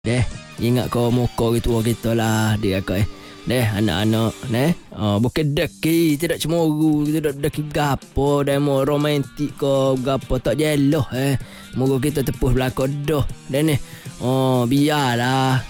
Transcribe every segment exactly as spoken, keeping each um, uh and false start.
Deh, ingat kau muka gitu kita lah dia kau eh. Deh anak-anak, neh. Oh, bukan deki, tidak cemuru, tidak deki gapo, demo romantik ko gapo tak jeloh eh. Moga kita tepuh belakang dah. Dan ni. Oh, biarlah.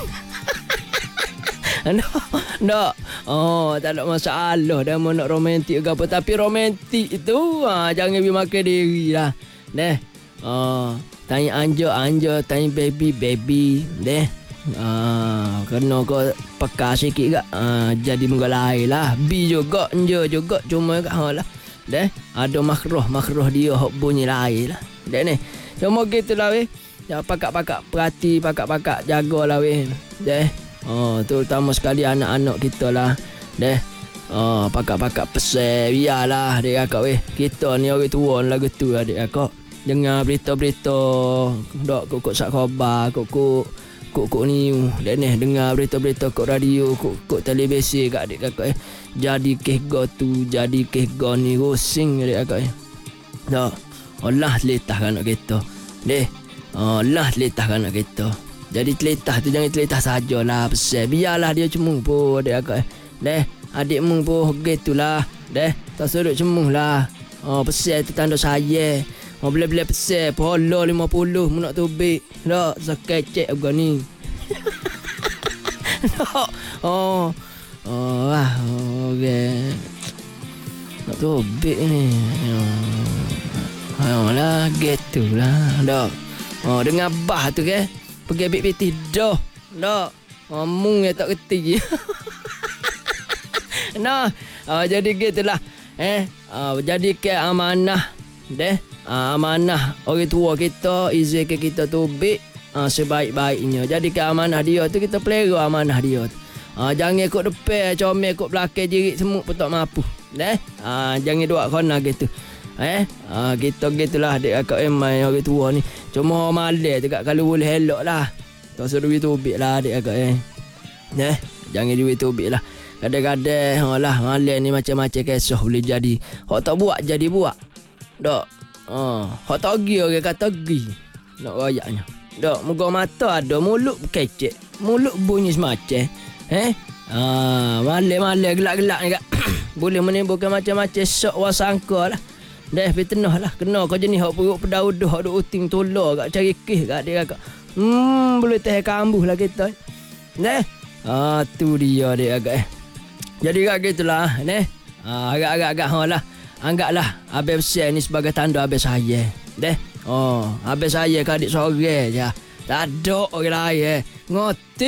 Nak, nak. Oh, tak ada masalah dah mau nak romantik ke apa. Tapi romantik itu ha, jangan pergi makan diri lah. Deh. Oh, tanya anja, anja. Tanya baby, baby. Deh. Ah, kena kau peka sikit kak. Ah, jadi mengalai lah. B juga, anja juga. Cuma kak ha lah. Deh. Ada makroh, makroh dia hok bunyi lain lah. Deh ni. Cuma gitulah weh. Ya, pakak-pakak perhati, pakak-pakak jagalah weh. Deh. Oh, terutama sekali anak-anak kita lah. Deh. Oh, pakak-pakak pesan. Biarlah adik kakak weh. Kita ni orang tua lagu tu adik kakak. Dengar berita-berita. Dok kok sak khabar, kok kok kok ni. Dan ni dengar berita-berita kok radio, kok kok televisi kat adik kakak eh. Jadi kehgo tu, jadi kehgo ni rosing adik kakak eh. Dok. Allah letah kan anak kita. Deh. Allah letah kan anak kita. Jadi teletah tu jangan teletah sajalah pesan. Biarlah dia cemuh pun adik akak. Deh, adikmu pun gitulah. Deh, tak suruh cemuh lah. Oh, pesan tu tanda saya. Oh, boleh-boleh pesan. Pahala lima puluh mu nak tubik. Tak, zakat cek aku ni. Tak. Oh. Oh, wah. Okey. Nak tubik ni. Oh, lah gitulah. Tak. Oh, dengar bah tu ke? Pergi ambil peti dah. Tak. Ngomong ya tak kerti. Nah, uh, jadi gitulah. Eh, uh, jadi ke amanah. Deh, uh, amanah orang tua kita, izin ke kita tubik uh, sebaik-baiknya. Jadi ke amanah dia tu kita pelera amanah dia tu. Uh, jangan ikut depan, comel ikut belakang jerit semut pun tak mampu. Deh, uh, jangan dua kona gitu. Eh, uh, kita gitulah adik kakak emai orang tua ni. Cuma malas juga kalau boleh elok lah. Tak suruh duit tubik lah adik kakak eh. Eh, jangan duit tubik lah. Kadang-kadang oh lah malas ni macam-macam kisah boleh jadi. Hak tak buat jadi buat. Tak. Oh, hak tak pergi orang kata pergi. Nak rayaknya. Tak, muka mata ada, mulut kecek. Mulut bunyi semacam. Eh? Ah, malas-malas gelak-gelak ni kak. Boleh menimbulkan macam-macam sok wasangka lah. Dah fitnah lah. Kena kau jenis hak perut pedaudah, hak duk uting tolak kat cari kis kat dia kakak. Hmm, boleh teh kambuh lah kita. Dah. Ah, tu dia dia kakak eh. Jadi kat gitulah, neh. Ah, agak-agak ha lah. Anggaplah abang besar ni sebagai tanda abang saya. Dah. Oh, abang saya ke adik sore je. Tak ada orang lain eh. Ngoti